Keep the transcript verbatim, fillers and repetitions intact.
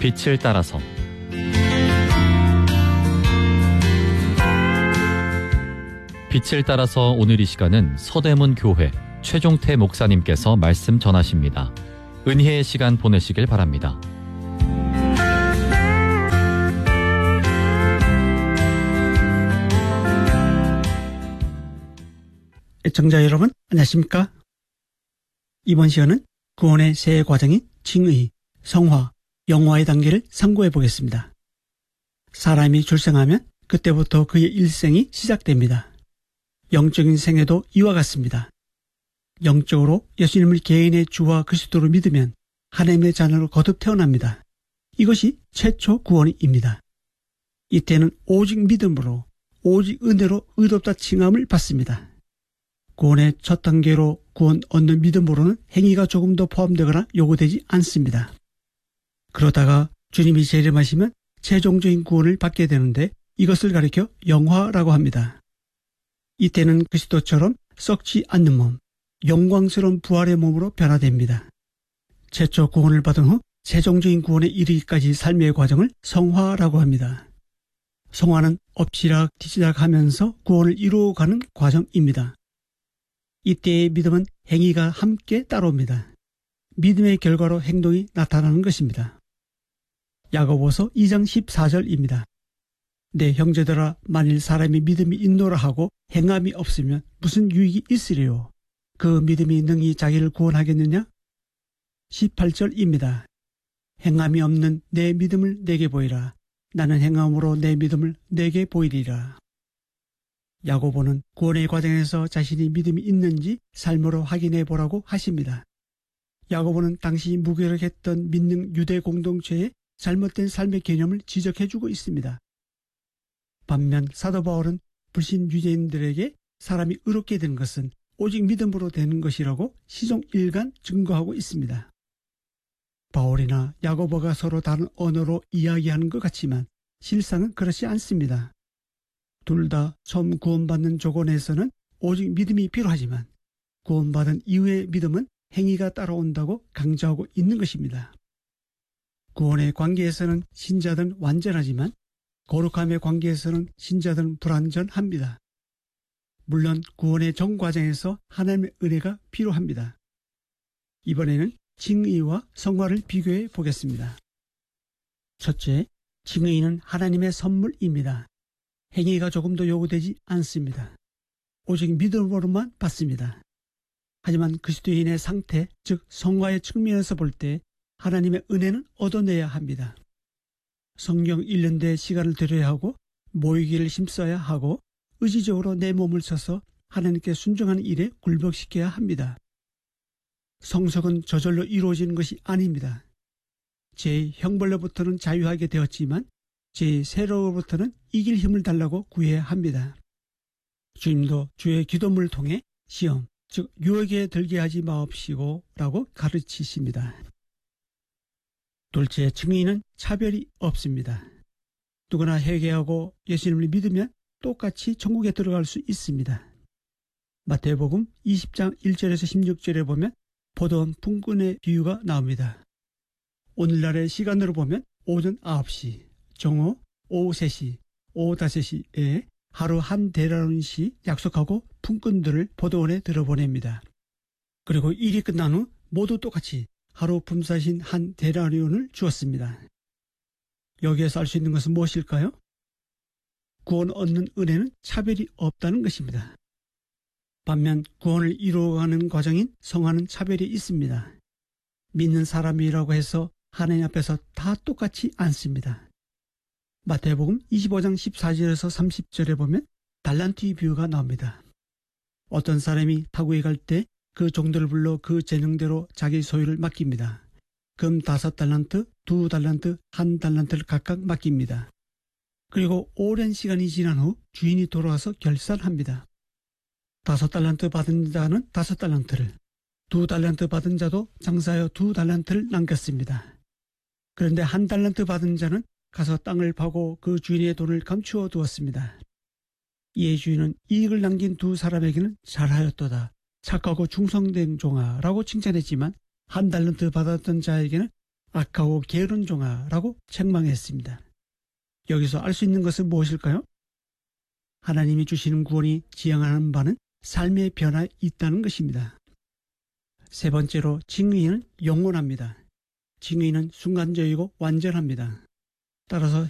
빛을 따라서. 빛을 따라서 오늘 이 시간은 서대문 교회 최종태 목사님께서 말씀 전하십니다. 은혜의 시간 보내시길 바랍니다. 애청자 여러분, 안녕하십니까? 이번 시간은 구원의 세 과정인 칭의, 성화, 영화의 단계를 상고해 보겠습니다. 사람이 출생하면 그때부터 그의 일생이 시작됩니다. 영적인 생애도 이와 같습니다. 영적으로 예수님을 개인의 주와 그리스도로 믿으면 하나님의 자녀로 거듭 태어납니다. 이것이 최초 구원입니다. 이때는 오직 믿음으로, 오직 은혜로 의롭다 칭함을 받습니다. 구원의 첫 단계로 구원 얻는 믿음으로는 행위가 조금 더 포함되거나 요구되지 않습니다. 그러다가 주님이 재림하시면 최종적인 구원을 받게 되는데 이것을 가리켜 영화라고 합니다. 이때는 그리스도처럼 썩지 않는 몸, 영광스러운 부활의 몸으로 변화됩니다. 최초 구원을 받은 후 최종적인 구원에 이르기까지 삶의 과정을 성화라고 합니다. 성화는 엎치락 뒤치락 하면서 구원을 이루어가는 과정입니다. 이때의 믿음은 행위가 함께 따라옵니다. 믿음의 결과로 행동이 나타나는 것입니다. 야고보서 이 장 십사 절입니다. 내 형제들아, 만일 사람이 믿음이 있노라 하고 행함이 없으면 무슨 유익이 있으리요? 그 믿음이 능히 자기를 구원하겠느냐? 십팔 절입니다. 행함이 없는 내 믿음을 내게 보이라. 나는 행함으로 내 믿음을 내게 보이리라. 야고보는 구원의 과정에서 자신이 믿음이 있는지 삶으로 확인해 보라고 하십니다. 야고보는 당시 무기력했던 믿는 유대 공동체의 잘못된 삶의 개념을 지적해주고 있습니다. 반면 사도 바울은 불신 유대인들에게 사람이 의롭게 되는 것은 오직 믿음으로 되는 것이라고 시종일관 증거하고 있습니다. 바울이나 야고보가 서로 다른 언어로 이야기하는 것 같지만 실상은 그렇지 않습니다. 둘 다 처음 구원받는 조건에서는 오직 믿음이 필요하지만 구원받은 이후의 믿음은 행위가 따라온다고 강조하고 있는 것입니다. 구원의 관계에서는 신자들은 완전하지만 거룩함의 관계에서는 신자들은 불완전합니다. 물론 구원의 전 과정에서 하나님의 은혜가 필요합니다. 이번에는 칭의와 성화를 비교해 보겠습니다. 첫째, 칭의는 하나님의 선물입니다. 행위가 조금도 요구되지 않습니다. 오직 믿음으로만 받습니다. 하지만 그리스도인의 상태, 즉 성화의 측면에서 볼 때 하나님의 은혜는 얻어내야 합니다. 성경 읽는데 시간을 들여야 하고 모이기를 힘써야 하고 의지적으로 내 몸을 써서 하나님께 순종하는 일에 굴복시켜야 합니다. 성석은 저절로 이루어지는 것이 아닙니다. 제 형벌로부터는 자유하게 되었지만 제 세로로부터는 이길 힘을 달라고 구해야 합니다. 주님도 주의 기도문을 통해 시험, 즉 유혹에 들게 하지 마옵시고 라고 가르치십니다. 둘째, 칭의는 차별이 없습니다. 누구나 회개하고 예수님을 믿으면 똑같이 천국에 들어갈 수 있습니다. 마태복음 이십 장 일 절에서 십육 절에 보면 포도원 품꾼의 비유가 나옵니다. 오늘날의 시간으로 보면 오전 아홉 시, 정오 오후 세 시, 오후 다섯 시에 하루 한 데나리온씩 약속하고 품꾼들을 포도원에 들어보냅니다. 그리고 일이 끝난 후 모두 똑같이 하루 품사신 한 데나리온을 주었습니다. 여기에서 알 수 있는 것은 무엇일까요? 구원 얻는 은혜는 차별이 없다는 것입니다. 반면 구원을 이루어가는 과정인 성화는 차별이 있습니다. 믿는 사람이라고 해서 하나님 앞에서 다 똑같지 않습니다. 마태복음 이십오 장 십사 절에서 삼십 절에 보면 달란트의 비유가 나옵니다. 어떤 사람이 타국에 갈 때 그 종들을 불러 그 재능대로 자기 소유를 맡깁니다. 금 다섯 달란트, 두 달란트, 한 달란트를 각각 맡깁니다. 그리고 오랜 시간이 지난 후 주인이 돌아와서 결산합니다. 다섯 달란트 받은 자는 다섯 달란트를, 두 달란트 받은 자도 장사하여 두 달란트를 남겼습니다. 그런데 한 달란트 받은 자는 가서 땅을 파고 그 주인의 돈을 감추어 두었습니다. 이에 주인은 이익을 남긴 두 사람에게는 잘하였도다, 착하고 충성된 종아 라고 칭찬했지만 한 달란트 받았던 자에게는 악하고 게으른 종아라고 책망했습니다. 여기서 알 수 있는 것은 무엇일까요? 하나님이 주시는 구원이 지향하는 바는 삶의 변화에 있다는 것입니다. 세 번째로 칭의는 영원합니다. 칭의는 순간적이고 완전합니다. 따라서